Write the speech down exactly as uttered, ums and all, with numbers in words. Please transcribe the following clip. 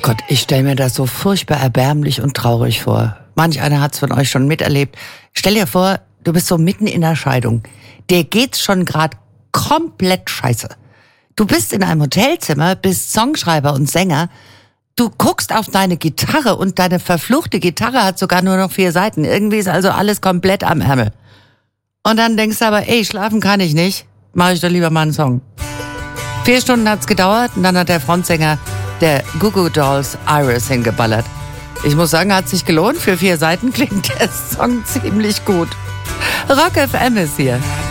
Gott, ich stelle mir das so furchtbar erbärmlich und traurig vor. Manch einer hat's von euch schon miterlebt. Stell dir vor, du bist so mitten in der Scheidung. Dir geht's schon gerade komplett scheiße. Du bist in einem Hotelzimmer, bist Songschreiber und Sänger. Du guckst auf deine Gitarre und deine verfluchte Gitarre hat sogar nur noch vier Seiten. Irgendwie ist also alles komplett am Ärmel. Und dann denkst du aber, ey, schlafen kann ich nicht. Mach ich doch lieber mal einen Song. Vier Stunden hat's gedauert und dann hat der Frontsänger der Goo Goo Dolls Iris hingeballert. Ich muss sagen, hat sich gelohnt. Für vier Seiten klingt der Song ziemlich gut. Rock F M ist hier.